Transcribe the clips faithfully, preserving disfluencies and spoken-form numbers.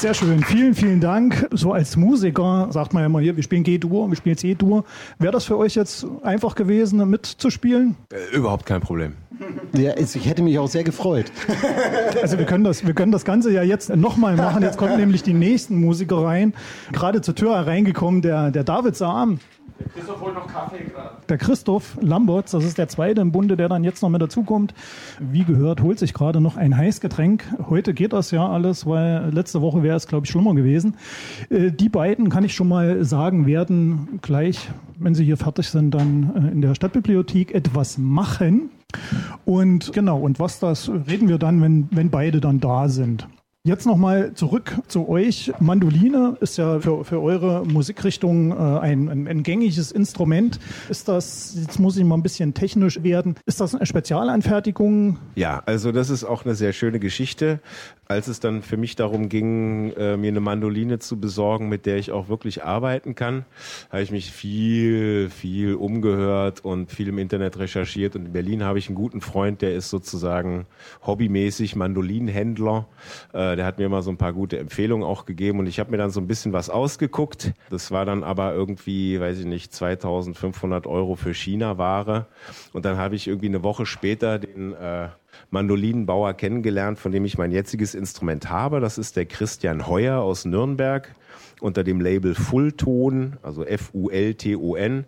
Sehr schön, vielen, vielen Dank. So als Musiker sagt man ja immer hier, wir spielen G-Dur, wir spielen C-Dur. Wäre das für euch jetzt einfach gewesen, mitzuspielen? Äh, überhaupt kein Problem. Ja, ich hätte mich auch sehr gefreut. Also wir können das, wir können das Ganze ja jetzt nochmal machen. Jetzt kommen nämlich die nächsten Musiker rein. Gerade zur Tür hereingekommen, der, der David Saam. Der Christoph holt noch Kaffee gerade. Der Christoph Lamberts, das ist der zweite im Bunde, der dann jetzt noch mit dazukommt. Wie gehört, holt sich gerade noch ein Heißgetränk. Heute geht das ja alles, weil letzte Woche wäre es, glaube ich, schlimmer gewesen. Äh, die beiden, kann ich schon mal sagen, werden gleich, wenn sie hier fertig sind, dann in der Stadtbibliothek etwas machen. Und genau, und was das, reden wir dann, wenn, wenn beide dann da sind. Jetzt nochmal zurück zu euch. Mandoline ist ja für, für eure Musikrichtung äh, ein, ein, ein gängiges Instrument. Ist das, jetzt muss ich mal ein bisschen technisch werden, ist das eine Spezialanfertigung? Ja, also das ist auch eine sehr schöne Geschichte. Als es dann für mich darum ging, äh, mir eine Mandoline zu besorgen, mit der ich auch wirklich arbeiten kann, habe ich mich viel, viel umgehört und viel im Internet recherchiert. Und in Berlin habe ich einen guten Freund, der ist sozusagen hobbymäßig Mandolinenhändler. Äh, der hat mir mal so ein paar gute Empfehlungen auch gegeben und ich habe mir dann so ein bisschen was ausgeguckt. Das war dann aber irgendwie, weiß ich nicht, zweitausendfünfhundert Euro für China-Ware. Und dann habe ich irgendwie eine Woche später den äh, Mandolinenbauer kennengelernt, von dem ich mein jetziges Instrument habe. Das ist der Christian Heuer aus Nürnberg unter dem Label Fullton, also F U L T O N.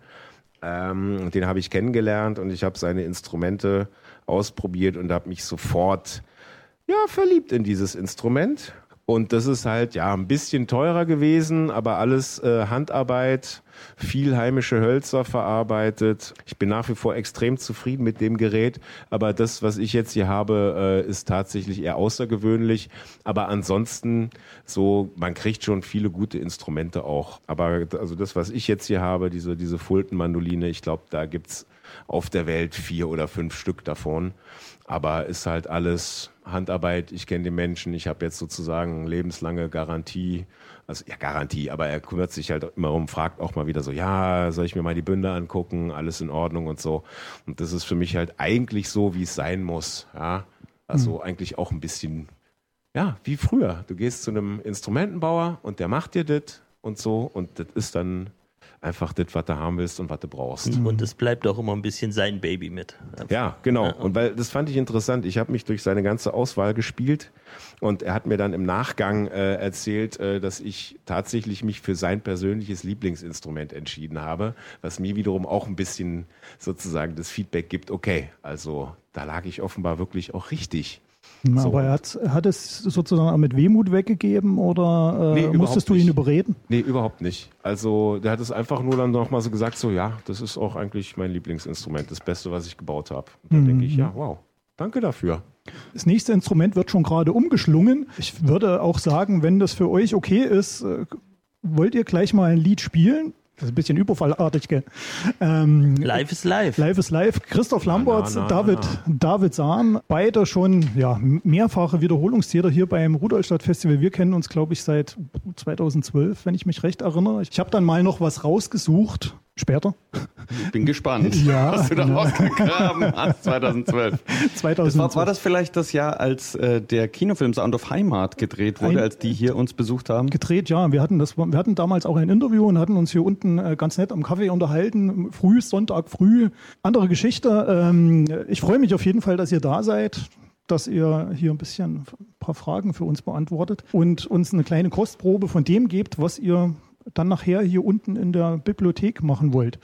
Ähm, den habe ich kennengelernt und ich habe seine Instrumente ausprobiert und habe mich sofort ja, verliebt in dieses Instrument. Und das ist halt ja ein bisschen teurer gewesen, aber alles äh, Handarbeit, viel heimische Hölzer verarbeitet. Ich bin nach wie vor extrem zufrieden mit dem Gerät, aber das, was ich jetzt hier habe, äh, ist tatsächlich eher außergewöhnlich. Aber ansonsten, so, man kriegt schon viele gute Instrumente auch. Aber also das, was ich jetzt hier habe, diese, diese Fulton-Mandoline, ich glaube, da gibt's auf der Welt vier oder fünf Stück davon. Aber ist halt alles Handarbeit, ich kenne den Menschen, ich habe jetzt sozusagen lebenslange Garantie, also ja Garantie, aber er kümmert sich halt immer um, fragt auch mal wieder so, ja, soll ich mir mal die Bünde angucken, alles in Ordnung und so. Und das ist für mich halt eigentlich so, wie es sein muss, ja. Also mhm. eigentlich auch ein bisschen, ja, wie früher. Du gehst zu einem Instrumentenbauer und der macht dir das und so und das ist dann einfach das, was du haben willst und was du brauchst. Und es bleibt auch immer ein bisschen sein Baby mit. Ja, genau. Und weil das fand ich interessant. Ich habe mich durch seine ganze Auswahl gespielt und er hat mir dann im Nachgang äh, erzählt, äh, dass ich tatsächlich mich für sein persönliches Lieblingsinstrument entschieden habe, was mir wiederum auch ein bisschen sozusagen das Feedback gibt, okay, also da lag ich offenbar wirklich auch richtig. Na, so. Aber er hat, hat es sozusagen auch mit Wehmut weggegeben oder äh, nee, musstest du ihn nicht. überreden? Nee, überhaupt nicht. Also der hat es einfach nur dann nochmal so gesagt, so ja, das ist auch eigentlich mein Lieblingsinstrument, das Beste, was ich gebaut habe. Und dann mhm. denke ich, ja, wow, danke dafür. Das nächste Instrument wird schon gerade umgeschlungen. Ich würde auch sagen, wenn das für euch okay ist, äh, wollt ihr gleich mal ein Lied spielen? Das ist ein bisschen überfallartig, gell? Ähm, live ist live. Live ist live. Christoph Lamberts, na, na, David, na. David Saam, beide schon ja, mehrfache Wiederholungstäter hier beim Rudolstadt Festival. Wir kennen uns, glaube ich, seit zweitausendzwölf, wenn ich mich recht erinnere. Ich habe dann mal noch was rausgesucht. Später. Ich bin gespannt, ja, was du da ja. rausgegraben hast, zweitausendzwölf. zweitausendzwölf. Das war, war das vielleicht das Jahr, als äh, der Kinofilm Sound of Heimat gedreht wurde, Ein, als die hier uns besucht haben? Gedreht, ja. Wir hatten, das, wir hatten damals auch ein Interview und hatten uns hier unten äh, ganz nett am Kaffee unterhalten. Früh, Sonntag früh. Andere Geschichte. Ähm, ich freue mich auf jeden Fall, dass ihr da seid, dass ihr hier ein bisschen ein paar Fragen für uns beantwortet und uns eine kleine Kostprobe von dem gebt, was ihr dann nachher hier unten in der Bibliothek machen wollt.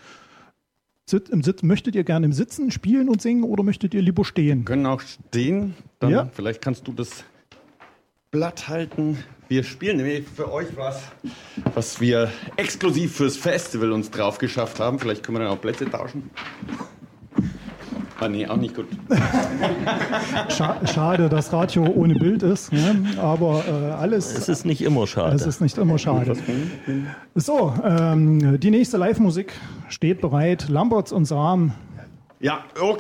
Sit, im Sitz, möchtet ihr gerne im Sitzen spielen und singen oder möchtet ihr lieber stehen? Wir können auch stehen. Dann ja. Vielleicht kannst du das Blatt halten. Wir spielen nämlich für euch was, was wir exklusiv fürs Festival uns drauf geschafft haben. Vielleicht können wir dann auch Plätze tauschen. Ah, nee, auch nicht gut. Schade, dass Radio ohne Bild ist, ne? Aber äh, alles... Es ist nicht immer schade. Es ist nicht immer schade. So, ähm, die nächste Live-Musik steht bereit. Lamberts und Saam. Ja, okay.